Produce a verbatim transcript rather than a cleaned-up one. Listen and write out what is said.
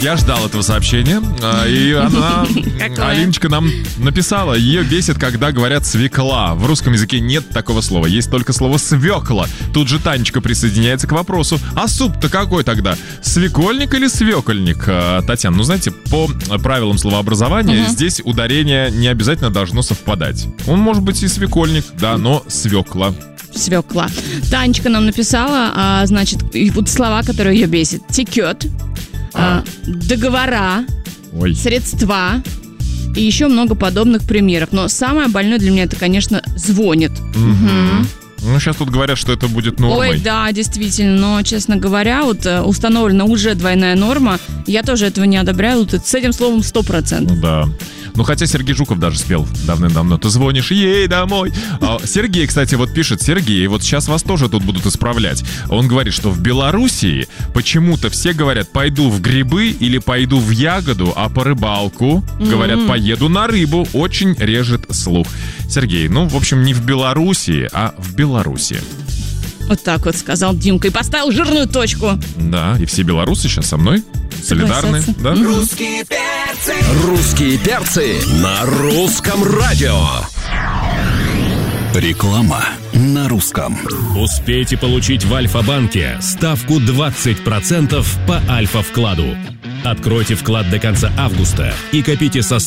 Я ждал этого сообщения, и она, Алиночка, нам написала, ее бесит, когда говорят «свекла». В русском языке нет такого слова, есть только слово «свекла». Тут же Танечка присоединяется к вопросу, а суп-то какой тогда? Свекольник или свекольник? Татьяна, ну знаете, по правилам словообразования угу. здесь ударение не обязательно должно совпадать. Он может быть и свекольник, да, но свекла. Свекла. Танечка нам написала, а, значит, вот слова, которые ее бесит. Текет, а. А, договора, Ой. средства и еще много подобных примеров. Но самое больное для меня это, конечно, звонит. Угу. Угу. Ну, сейчас тут говорят, что это будет нормой. Ой, да, действительно, но, честно говоря, вот установлена уже двойная норма. Я тоже этого не одобряю, вот с этим словом сто процентов. Да. Ну, хотя Сергей Жуков даже спел давным-давно. Ты звонишь ей домой. А, Сергей, кстати, вот пишет, Сергей, вот сейчас вас тоже тут будут исправлять. Он говорит, что в Белоруссии почему-то все говорят, пойду в грибы или пойду в ягоду, а по рыбалку говорят, mm-hmm. поеду на рыбу. Очень режет слух. Сергей, ну, в общем, не в Белоруссии, а в Беларуси. Вот так вот сказал Димка и поставил жирную точку. Да, и все белорусы сейчас со мной солидарны. Да? Русские перцы. Русские перцы на русском радио. Реклама на русском. Успейте получить в Альфа-банке ставку двадцать процентов по Альфа-вкладу. Откройте вклад до конца августа и копите со